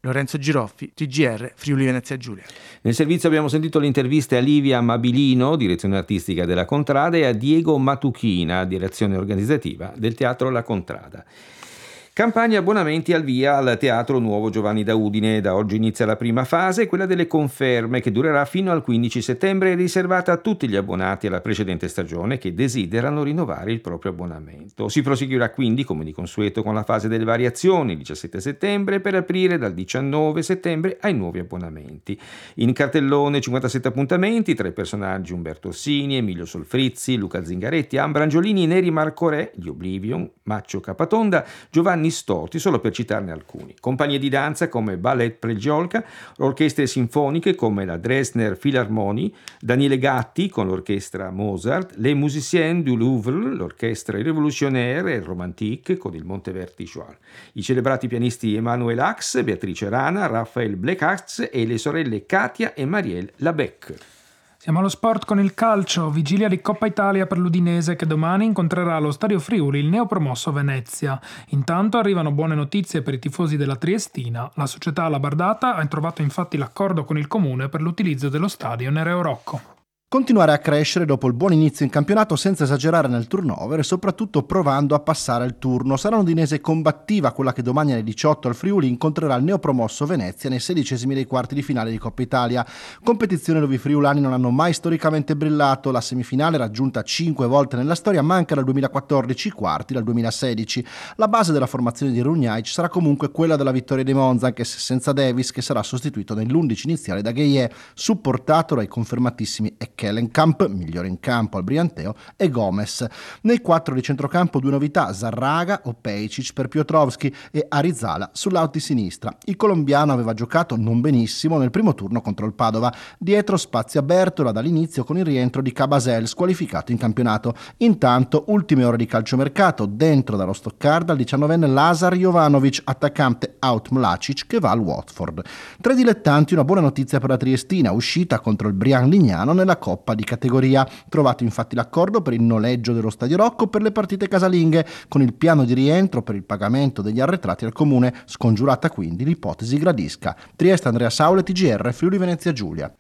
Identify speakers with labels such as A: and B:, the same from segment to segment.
A: Lorenzo Giroffi, TGR, Friuli Venezia Giulia.
B: Nel servizio abbiamo sentito le interviste a Livia Mabilino, direzione artistica della Contrada, e a Diego Matuchina, direzione organizzativa del Teatro La Contrada. Campagna abbonamenti al via al Teatro Nuovo Giovanni da Udine. Da oggi inizia la prima fase, quella delle conferme, che durerà fino al 15 settembre e riservata a tutti gli abbonati alla precedente stagione che desiderano rinnovare il proprio abbonamento. Si proseguirà quindi, come di consueto, con la fase delle variazioni il 17 settembre per aprire dal 19 settembre ai nuovi abbonamenti. In cartellone 57 appuntamenti tra i personaggi Umberto Orsini, Emilio Solfrizzi, Luca Zingaretti, Ambra Angiolini, Neri Marco Re, gli Oblivion, Maccio Capatonda, Giovanni Storti, solo per citarne alcuni. Compagnie di danza come Ballet Pregiolca, orchestre sinfoniche come la Dresdner Philharmonie, Daniele Gatti con l'orchestra Mozart, Les Musiciens du Louvre, l'orchestra Révolutionnaire e Romantique con il Monteverdi Choir, i celebrati pianisti Emanuel Ax, Beatrice Rana, Raphael Blekaerts e le sorelle Katia e Marielle Labec.
C: Siamo allo sport con il calcio, vigilia di Coppa Italia per l'Udinese che domani incontrerà allo Stadio Friuli il neopromosso Venezia. Intanto arrivano buone notizie per i tifosi della Triestina. La società La Bardata ha trovato infatti l'accordo con il comune per l'utilizzo dello stadio Nereo Rocco.
D: Continuare a crescere dopo il buon inizio in campionato senza esagerare nel turnover e soprattutto provando a passare il turno. Sarà un'Udinese combattiva quella che domani alle 18 al Friuli incontrerà il neopromosso Venezia nei 16esimi dei quarti di finale di Coppa Italia. Competizione dove i friulani non hanno mai storicamente brillato. La semifinale, raggiunta 5 volte nella storia, manca dal 2014, i quarti dal 2016. La base della formazione di Runjaic sarà comunque quella della vittoria di Monza, anche se senza Davis, che sarà sostituito nell'11 iniziale da Gueye, supportato dai confermatissimi Kellenkamp, migliore in campo al Brianteo, e Gomez. Nei 4 di centrocampo 2 novità: Zarraga o Pejcic per Piotrowski e Arizala sull'out di sinistra. Il colombiano aveva giocato non benissimo nel primo turno contro il Padova. Dietro spazio a Bertola dall'inizio con il rientro di Cabasel, squalificato in campionato. Intanto, ultime ore di calciomercato, dentro dallo Stoccarda il 19enne Lazar Jovanovic, attaccante out Mlacic che va al Watford. 3 dilettanti, una buona notizia per la Triestina, uscita contro il Brian Lignano nella Coppa di categoria. Trovato infatti l'accordo per il noleggio dello Stadio Rocco per le partite casalinghe, con il piano di rientro per il pagamento degli arretrati al comune, scongiurata quindi l'ipotesi gradisca. Trieste, Andrea Saule, TGR, Friuli Venezia Giulia.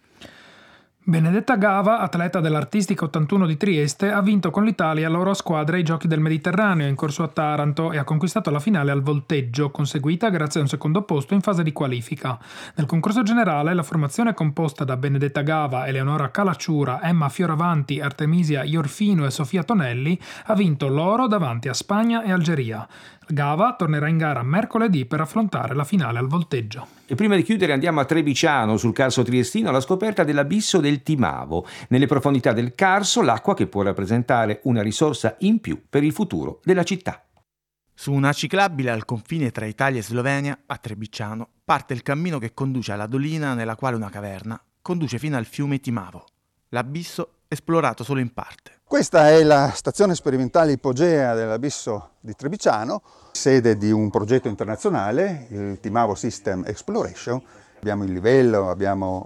C: Benedetta Gava, atleta dell'Artistica 81 di Trieste, ha vinto con l'Italia la loro squadra ai Giochi del Mediterraneo in corso a Taranto e ha conquistato la finale al volteggio, conseguita grazie a un secondo posto in fase di qualifica. Nel concorso generale la formazione composta da Benedetta Gava, Eleonora Calacciura, Emma Fioravanti, Artemisia Iorfino e Sofia Tonelli ha vinto l'oro davanti a Spagna e Algeria. Gava tornerà in gara mercoledì per affrontare la finale al volteggio.
B: E prima di chiudere andiamo a Trebiciano, sul Carso triestino, alla scoperta dell'abisso del Timavo. Nelle profondità del Carso, l'acqua che può rappresentare una risorsa in più per il futuro della città.
A: Su una ciclabile al confine tra Italia e Slovenia, a Trebiciano, parte il cammino che conduce alla dolina nella quale una caverna conduce fino al fiume Timavo. L'abisso esplorato solo in parte.
E: Questa è la stazione sperimentale ipogea dell'abisso di Trebiciano, sede di un progetto internazionale, il Timavo System Exploration. Abbiamo il livello, abbiamo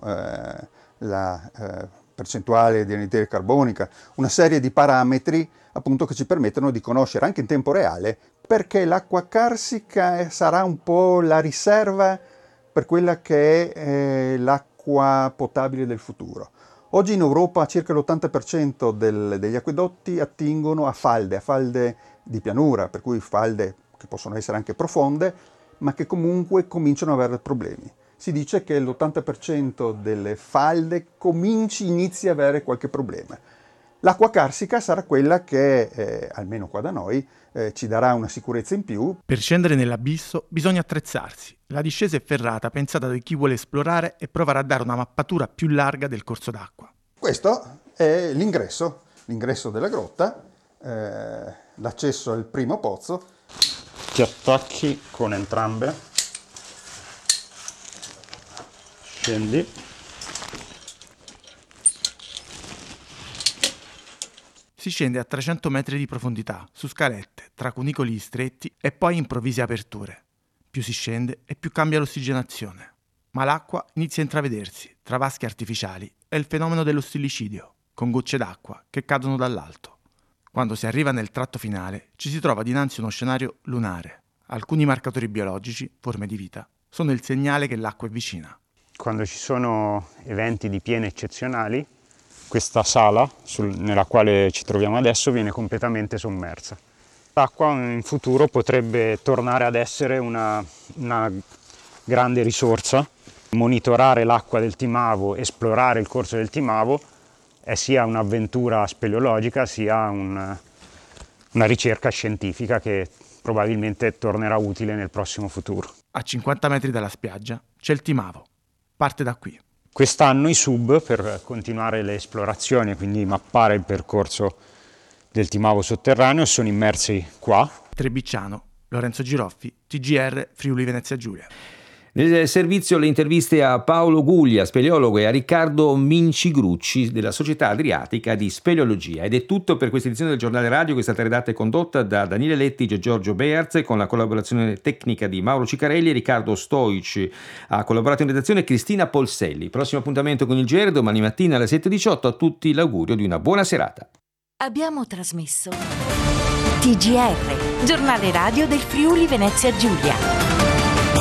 E: la percentuale di anidride carbonica, una serie di parametri appunto che ci permettono di conoscere anche in tempo reale perché l'acqua carsica sarà un po' la riserva per quella che è l'acqua potabile del futuro. Oggi in Europa circa l'80% degli acquedotti attingono a falde di pianura, per cui falde che possono essere anche profonde, ma che comunque cominciano ad avere problemi. Si dice che l'80% delle falde inizia ad avere qualche problema. L'acqua carsica sarà quella che, almeno qua da noi, ci darà una sicurezza in più.
A: Per scendere nell'abisso bisogna attrezzarsi. La discesa è ferrata, pensata da chi vuole esplorare e provare a dare una mappatura più larga del corso d'acqua.
E: Questo è l'ingresso della grotta, l'accesso al primo pozzo.
F: Ti attacchi con entrambe, scendi.
A: Si scende a 300 metri di profondità, su scalette, tra cunicoli stretti e poi improvvise aperture. Più si scende e più cambia l'ossigenazione. Ma l'acqua inizia a intravedersi tra vasche artificiali e il fenomeno dello stillicidio, con gocce d'acqua che cadono dall'alto. Quando si arriva nel tratto finale, ci si trova dinanzi a uno scenario lunare, alcuni marcatori biologici, forme di vita sono il segnale che l'acqua è vicina.
F: Quando ci sono eventi di piene eccezionali, questa sala nella quale ci troviamo adesso viene completamente sommersa. L'acqua in futuro potrebbe tornare ad essere una grande risorsa. Monitorare l'acqua del Timavo, esplorare il corso del Timavo è sia un'avventura speleologica sia una ricerca scientifica che probabilmente tornerà utile nel prossimo futuro.
A: A 50 metri dalla spiaggia c'è il Timavo. Parte da qui.
F: Quest'anno i sub, per continuare le esplorazioni e quindi mappare il percorso del Timavo sotterraneo, sono immersi qua.
A: Trebicciano, Lorenzo Giroffi, TGR, Friuli Venezia Giulia.
B: Nel servizio le interviste a Paolo Guglia, speleologo, e a Riccardo Mincigrucci della Società Adriatica di Speleologia. Ed è tutto per questa edizione del Giornale Radio, che è stata redatta e condotta da Daniele Letti e Giorgio Bearz, con la collaborazione tecnica di Mauro Cicarelli e Riccardo Stoic. Ha collaborato in redazione Cristina Polselli. Prossimo appuntamento con il GR domani mattina alle 7:18. A tutti l'augurio di una buona serata.
G: Abbiamo trasmesso TGR, Giornale Radio del Friuli Venezia Giulia.